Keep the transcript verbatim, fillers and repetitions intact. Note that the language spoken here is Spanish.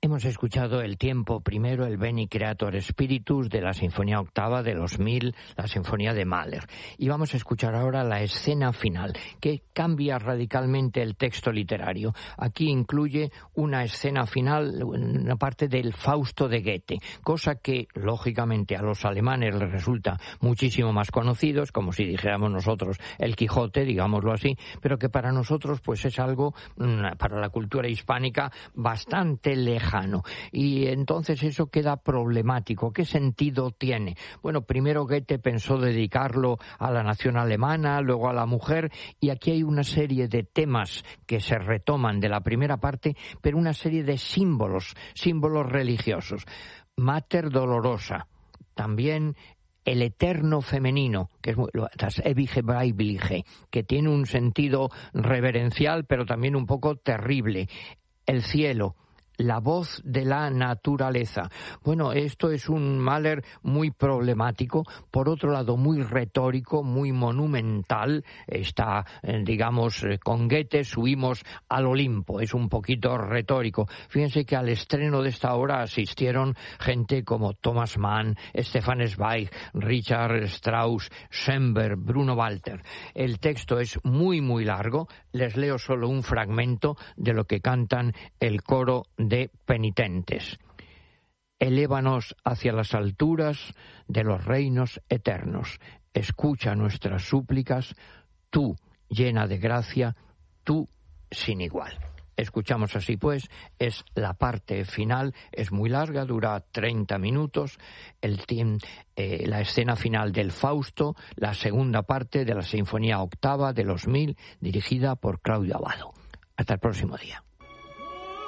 Hemos escuchado el tiempo primero, el Veni Creator Spiritus de la Sinfonía Octava de los Mil, la Sinfonía de Mahler. Y vamos a escuchar ahora la escena final, que cambia radicalmente el texto literario. Aquí incluye una escena final, una parte del Fausto de Goethe, cosa que, lógicamente, a los alemanes les resulta muchísimo más conocido, es como si dijéramos nosotros el Quijote, digámoslo así, pero que para nosotros pues es algo, para la cultura hispánica, bastante lejano. Y entonces eso queda problemático. ¿Qué sentido tiene? Bueno, primero Goethe pensó dedicarlo a la nación alemana, luego a la mujer, y aquí hay una serie de temas que se retoman de la primera parte, pero una serie de símbolos, símbolos religiosos. Mater Dolorosa, también el eterno femenino, que es das ewige Weibliche, que tiene un sentido reverencial, pero también un poco terrible. El cielo, la voz de la naturaleza. Bueno, esto es un Mahler muy problemático, por otro lado muy retórico, muy monumental. Está, eh, digamos, eh, con Goethe subimos al Olimpo, es un poquito retórico. Fíjense que al estreno de esta obra asistieron gente como Thomas Mann, Stefan Zweig, Richard Strauss, Schoenberg, Bruno Walter. El texto es muy, muy largo. Les leo solo un fragmento de lo que cantan el coro de penitentes. Elévanos hacia las alturas de los reinos eternos. Escucha nuestras súplicas, tú llena de gracia, tú sin igual. Escuchamos así pues, es la parte final, es muy larga, dura treinta minutos, el tiemp, eh, la escena final del Fausto, la segunda parte de la Sinfonía Octava de los Mil, dirigida por Claudio Abbado. Hasta el próximo día.